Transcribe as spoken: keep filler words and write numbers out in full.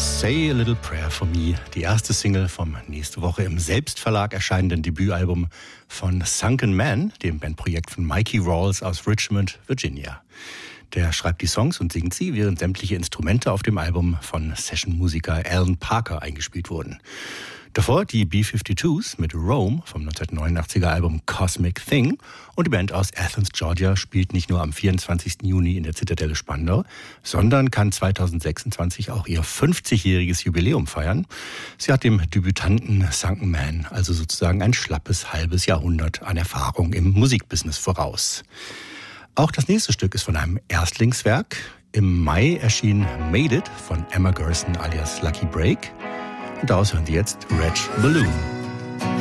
Say a Little Prayer for Me, die erste Single vom nächste Woche im Selbstverlag erscheinenden Debütalbum von Sunken Man, dem Bandprojekt von Mikey Rawls aus Richmond, Virginia. Der schreibt die Songs und singt sie, während sämtliche Instrumente auf dem Album von Sessionmusiker Alan Parker eingespielt wurden. Davor die B zweiundfünfzigs mit Rome vom neunzehnhundertneunundachtziger Album Cosmic Thing, und die Band aus Athens, Georgia spielt nicht nur am vierundzwanzigsten Juni in der Zitadelle Spandau, sondern kann zweitausendsechsundzwanzig auch ihr fünfzigjähriges Jubiläum feiern. Sie hat dem Debütanten Sunken Man also sozusagen ein schlappes halbes Jahrhundert an Erfahrung im Musikbusiness voraus. Auch das nächste Stück ist von einem Erstlingswerk. Im Mai erschien Made It von Emma Gerson alias Lucky Break. Und daraus hören Sie jetzt Red Balloon.